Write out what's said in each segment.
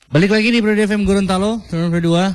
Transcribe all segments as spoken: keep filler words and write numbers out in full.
Balik lagi di Brody F M Gorontalo, turun kedua.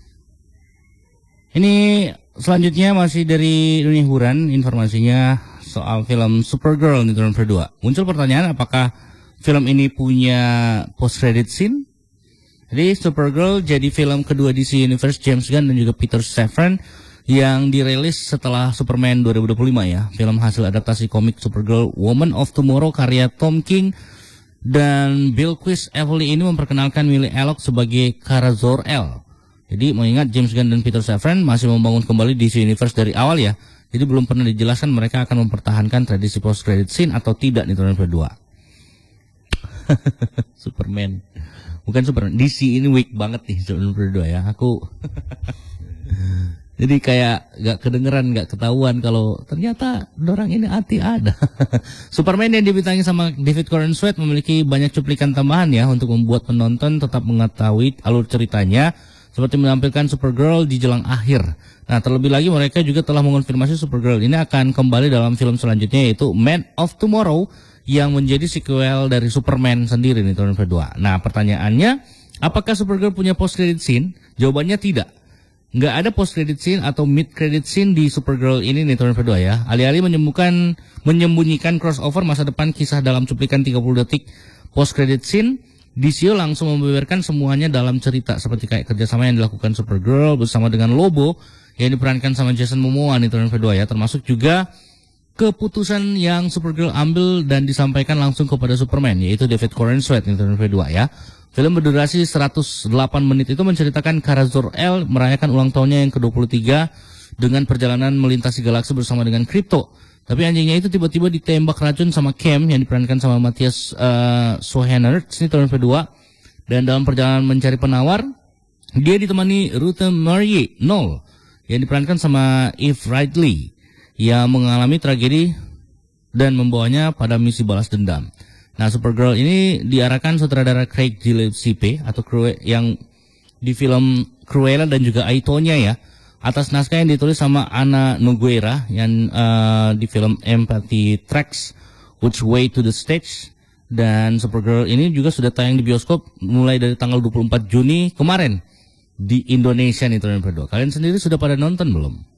Ini selanjutnya masih dari dunia hiburan, informasinya soal film Supergirl di turun kedua. Muncul pertanyaan apakah film ini punya post credit scene? Jadi Supergirl jadi film kedua D C Universe James Gunn dan juga Peter Safran yang dirilis setelah Superman dua ribu dua puluh lima ya. Film hasil adaptasi komik Supergirl Woman of Tomorrow karya Tom King dan Bilquis Evely ini memperkenalkan Willie Alloc sebagai Kara Zor-El. Jadi mengingat James Gunn dan Peter Safran masih membangun kembali D C Universe dari awal ya. Jadi belum pernah dijelaskan mereka akan mempertahankan tradisi post credit scene atau tidak di tahun kedua. Superman. Bukan Superman, D C ini weak banget nih tahun kedua ya. Aku jadi kayak gak kedengeran, gak ketahuan kalau ternyata orang ini hati ada. Superman yang dibintangi sama David Corenswet memiliki banyak cuplikan tambahan ya untuk membuat penonton tetap mengetahui alur ceritanya, seperti menampilkan Supergirl di jelang akhir. Nah, terlebih lagi mereka juga telah mengonfirmasi Supergirl ini akan kembali dalam film selanjutnya yaitu Man of Tomorrow yang menjadi sequel dari Superman sendiri nih tahun kedua. Nah, pertanyaannya, apakah Supergirl punya post credit scene? Jawabannya tidak. Nggak ada post credit scene atau mid credit scene di Supergirl ini nih tahun kedua ya. Alih-alih menyembunyikan menyembunyikan crossover masa depan kisah dalam cuplikan tiga puluh detik post credit scene, D C langsung membeberkan semuanya dalam cerita seperti kayak kerjasama yang dilakukan Supergirl bersama dengan Lobo yang diperankan sama Jason Momoa nih tahun kedua ya, termasuk juga keputusan yang Supergirl ambil dan disampaikan langsung kepada Superman yaitu David Corenswet nih tahun kedua ya. Film berdurasi seratus delapan menit itu menceritakan Kara Zor-El merayakan ulang tahunnya yang ke dua puluh tiga dengan perjalanan melintasi galaksi bersama dengan Krypto. Tapi anjingnya itu tiba-tiba ditembak racun sama Cam yang diperankan sama Matthias uh, Schoenaerts ini tahun kedua. Dan dalam perjalanan mencari penawar, dia ditemani Ruth Marie Knoll yang diperankan sama Eve Ridley yang mengalami tragedi dan membawanya pada misi balas dendam. Nah, Supergirl ini diarahkan sutradara Craig Gillespie atau Cruella yang di film Cruella dan juga Aitonia ya, atas naskah yang ditulis sama Ana Nogueira yang uh, di film Empathy Tracks Which Way to the Stage. Dan Supergirl ini juga sudah tayang di bioskop mulai dari tanggal dua puluh empat Juni kemarin di Indonesia nih tahun kedua. Kalian sendiri sudah pada nonton belum?